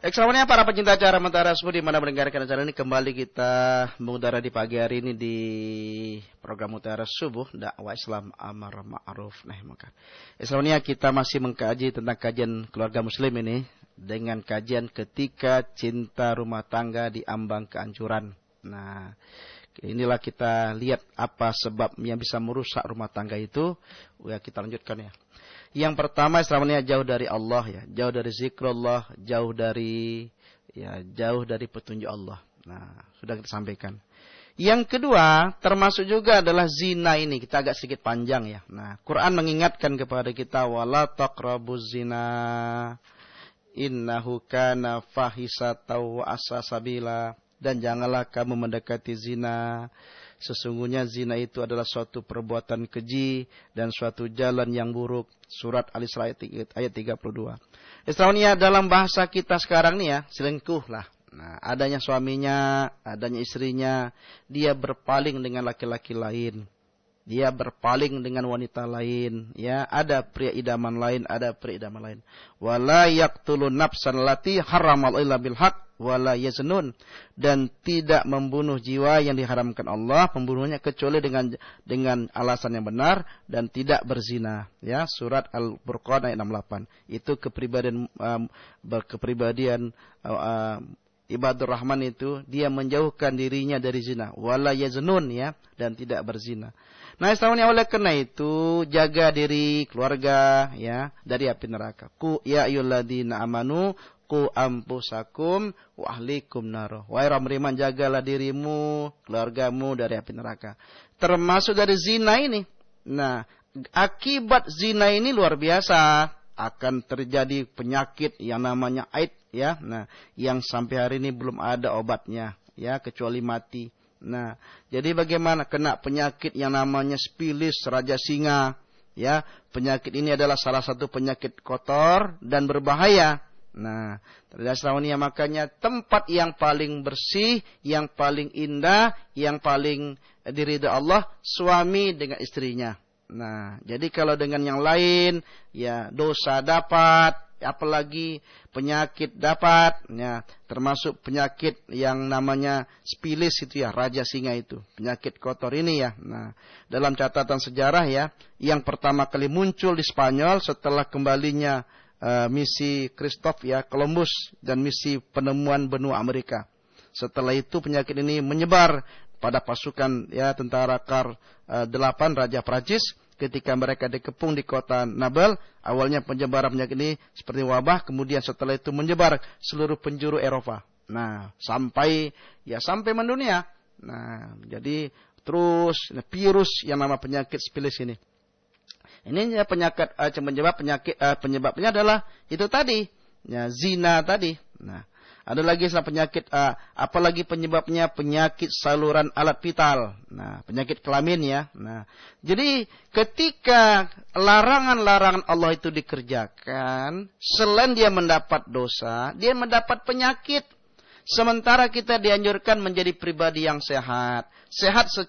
Selanjutnya para pecinta acara Mentara Semua di mana mendengarkan acara ini, kembali kita mengudara di pagi hari ini di program Mutiara Subuh dakwah Islam amar ma'ruf nahi munkar. Selanjutnya kita masih mengkaji tentang kajian keluarga muslim ini dengan kajian ketika cinta rumah tangga diambang kehancuran. Nah, inilah kita lihat apa sebab yang bisa merusak rumah tangga itu. Ya, kita lanjutkan ya. Yang pertama, selamanya jauh dari Allah ya, jauh dari zikrullah, jauh dari petunjuk Allah. Nah, sudah kita sampaikan. Yang kedua, termasuk juga adalah zina ini. Kita agak sedikit panjang ya. Nah, Quran mengingatkan kepada kita wala taqrabuz zina innahu kana fahisatan wa asa sabila, dan janganlah kamu mendekati zina. Sesungguhnya zina itu adalah suatu perbuatan keji dan suatu jalan yang buruk. Surat Al-Isra ayat 32. Istilahnya dalam bahasa kita sekarang nih ya, selingkuh lah. Nah, adanya suaminya, adanya istrinya, dia berpaling dengan laki-laki lain. Dia berpaling dengan wanita lain, ya, ada pria idaman lain, ada pria idaman lain. Wala yaqtulun nafsan allati harramallahu illa bil haqq wala yaznun, dan tidak membunuh jiwa yang diharamkan Allah pembunuhnya kecuali dengan alasan yang benar, dan tidak berzina, ya, surat Al-Furqan ayat 68. Itu kepribadian ibadur rahman itu, dia menjauhkan dirinya dari zina, wala yaznun, ya, dan tidak berzina. Nah, istilahnya oleh karena itu jaga diri keluarga ya dari api neraka. Ku ya ayyuhalladzina amanu qu anfusakum wa ahlikum nar. Wahai orang beriman, jagalah dirimu, keluargamu dari api neraka. Termasuk dari zina ini. Nah, akibat zina ini luar biasa, akan terjadi penyakit yang namanya AIDS ya. Nah, yang sampai hari ini belum ada obatnya ya, kecuali mati. Nah, jadi bagaimana kena penyakit yang namanya spilis raja singa, ya. Penyakit ini adalah salah satu penyakit kotor dan berbahaya. Nah, terdasawannya makanya tempat yang paling bersih, yang paling indah, yang paling diridha Allah, suami dengan istrinya. Nah, jadi kalau dengan yang lain, ya dosa dapat, apalagi penyakit dapat, ya, termasuk penyakit yang namanya spilis itu ya, raja singa itu, penyakit kotor ini ya. Nah, dalam catatan sejarah ya, yang pertama kali muncul di Spanyol setelah kembalinya misi Christoph ya, Columbus, dan misi penemuan benua Amerika. Setelah itu penyakit ini menyebar pada pasukan ya tentara Karl 8 Raja Prancis. Ketika mereka dikepung di kota Nablus, awalnya penyebaran penyakit ini seperti wabah, kemudian setelah itu menyebar seluruh penjuru Eropa. Nah, sampai mendunia. Nah, jadi terus virus yang nama penyakit spilis ini. Ini ya penyebabnya adalah itu tadi, ya, zina tadi. Nah, ada lagi penyakit, apalagi penyebabnya penyakit saluran alat vital. Nah, penyakit kelamin ya. Nah, jadi ketika larangan-larangan Allah itu dikerjakan, selain dia mendapat dosa, dia mendapat penyakit. Sementara kita dianjurkan menjadi pribadi yang sehat. Sehat